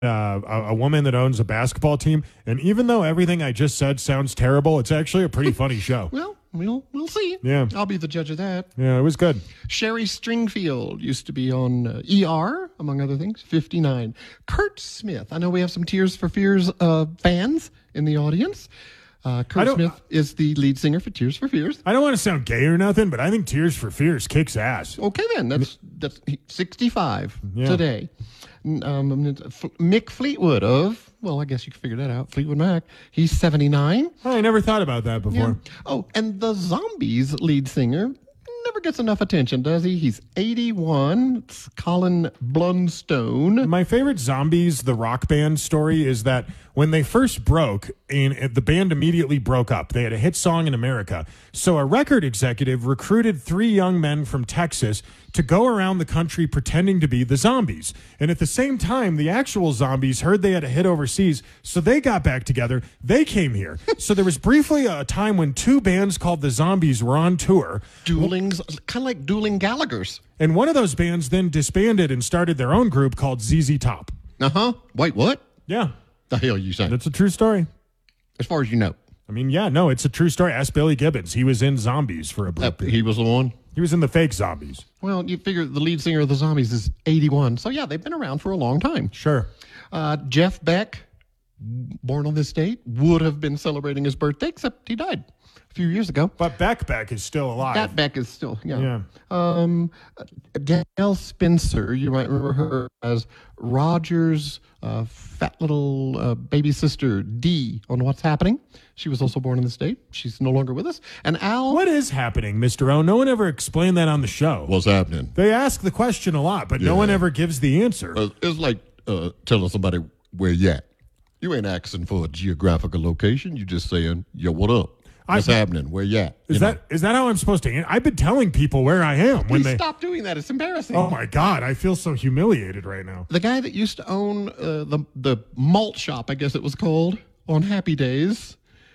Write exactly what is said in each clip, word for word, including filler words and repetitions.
Uh, a, a woman that owns a basketball team, and even though everything I just said sounds terrible, it's actually a pretty funny show. Well, we'll we'll see. Yeah. I'll be the judge of that. Yeah, it was good. Sherry Stringfield used to be on uh, E R, among other things, fifty-nine. Kurt Smith. I know we have some Tears for Fears uh, fans in the audience. Uh, Kurt Smith is the lead singer for Tears for Fears. I don't want to sound gay or nothing, but I think Tears for Fears kicks ass. Okay, then. That's that's sixty-five Yeah. today. Um, Mick Fleetwood of, well, I guess you can figure that out. Fleetwood Mac. He's seventy-nine. Oh, I never thought about that before. Yeah. Oh, and the Zombies lead singer never gets enough attention, does he? He's eighty-one. It's Colin Blunstone. My favorite Zombies, the rock band story, is that when they first broke, and the band immediately broke up. They had a hit song in America. So a record executive recruited three young men from Texas to go around the country pretending to be the Zombies. And at the same time, the actual Zombies heard they had a hit overseas, so they got back together. They came here. So there was briefly a time when two bands called the Zombies were on tour. Dueling's kind of like dueling Gallagher's. And one of those bands then disbanded and started their own group called Z Z Top. Uh-huh. Wait, what? Yeah. The hell you saying? That's a true story. As far as you know. I mean, yeah, no, it's a true story. Ask Billy Gibbons. He was in Zombies for a Uh, brief. he was the one? He was in the fake Zombies. Well, you figure the lead singer of the Zombies is eighty-one. So, yeah, they've been around for a long time. Sure. Uh, Jeff Beck, born on this date, would have been celebrating his birthday, except he died a few years ago. But Beck Beck is still alive. That Beck is still, yeah. Yeah. Um, Danielle Spencer, you might remember her as Roger's uh, fat little uh, baby sister, Dee, on What's Happening. She was also born in this state. She's no longer with us. And Al... What is happening, Mister O? No one ever explained that on the show. What's happening? They ask the question a lot, but no Yeah. one ever gives the answer. Uh, it's like uh, telling somebody where you at. You ain't asking for a geographical location. You just saying, yo, what up? What's I- happening? Where you at? Is You that know. is that how I'm supposed to answer? I've been telling people where I am when Please they... stop doing that. It's embarrassing. Oh, my God. I feel so humiliated right now. The guy that used to own uh, the the malt shop, I guess it was called, on Happy Days,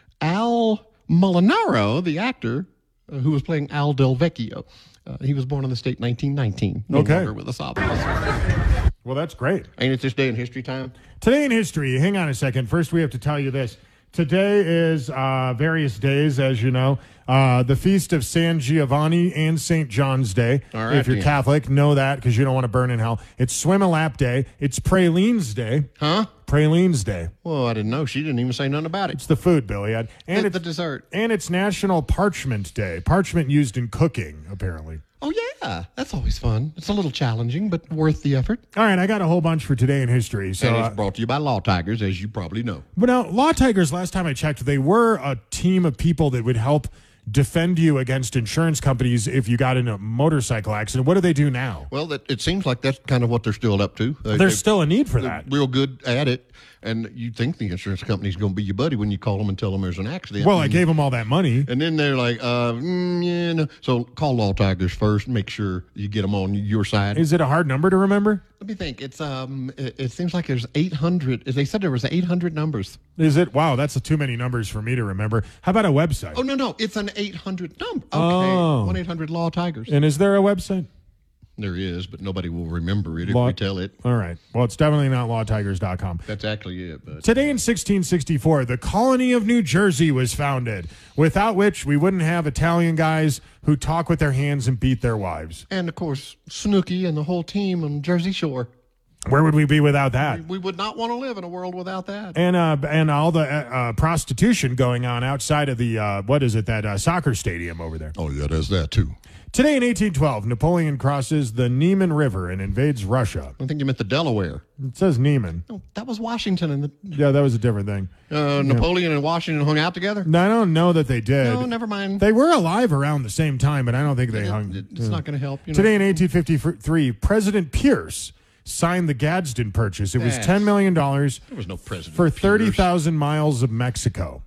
Al Molinaro, the actor uh, who was playing Al Del Vecchio. Uh, he was born in the state nineteen nineteen. No Okay. longer with us, obviously. Well, that's great. Ain't it this day in history time? Today in history, hang on a second. First, we have to tell you this. Today is uh, various days, as you know. Uh, the feast of San Giovanni and Saint John's Day. All right, if you're then. Catholic, know that because you don't want to burn in hell. It's Swim a Lap Day. It's Pralines Day. Huh? Pralines Day. Well, I didn't know. She didn't even say nothing about it. It's the food, Billy. And The, it's the dessert. And it's National Parchment Day. Parchment used in cooking, apparently. Oh, yeah. That's always fun. It's a little challenging, but worth the effort. All right, I got a whole bunch for today in history. So, and uh, it's brought to you by Law Tigers, as you probably know. but now, Law Tigers, last time I checked, they were a team of people that would help defend you against insurance companies if you got in a motorcycle accident. What do they do now? Well, that, it seems like that's kind of what they're still up to. They, There's they- still a need for they're that. real good at it, and you think the insurance company's going to be your buddy when you call them and tell them there's an accident. Well, I and, gave them all that money. and then they're like, uh, mm, yeah, no. So call Law Tigers first. Make sure you get them on your side. Is it a hard number to remember? Let me think. It's um. It, it seems like there's eight hundred. They said there was eight hundred numbers. Is it? Wow, that's too many numbers for me to remember. How about a website? Oh no, no, it's an eight hundred number. Okay, Oh. one eight hundred Law Tigers. And is there a website? There is, but nobody will remember it if Law- we tell it. All right. Well, it's definitely not law tigers dot com. That's actually it. But Today in sixteen sixty-four, the colony of New Jersey was founded, without which we wouldn't have Italian guys who talk with their hands and beat their wives. and of course, Snooki and the whole team on Jersey Shore. Where would we be without that? We would not want to live in a world without that. And uh, and all the uh, uh, prostitution going on outside of the, uh, what is it, that uh, soccer stadium over there. Oh yeah, there's that too. Today in eighteen twelve, Napoleon crosses the Niemen River and invades Russia. I think you meant the Delaware. It says Niemen. No, that was Washington and the Yeah, that was a different thing. uh, Napoleon and Washington hung out together. No, I don't know that they did. No, never mind. They were alive around the same time, but I don't think they It- hung. it's not going to help. You know? Today in eighteen fifty-three, President Pierce signed the Gadsden Purchase. It was Yes. ten million dollars there was no president for Pierce. thirty thousand miles of Mexico.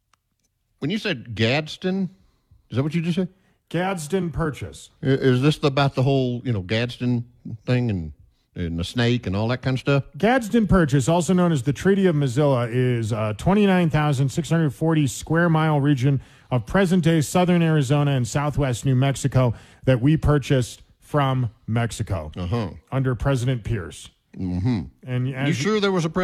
When you said Gadsden, is that what you just said? Gadsden Purchase. I- Is this about the whole, you know, Gadsden thing and, and the snake and all that kind of stuff? Gadsden Purchase, also known as the Treaty of Mazilla, is a twenty-nine thousand six hundred forty square mile region of present-day southern Arizona and southwest New Mexico that we purchased from Mexico Uh-huh. under President Pierce. Mm-hmm. And You as sure there was a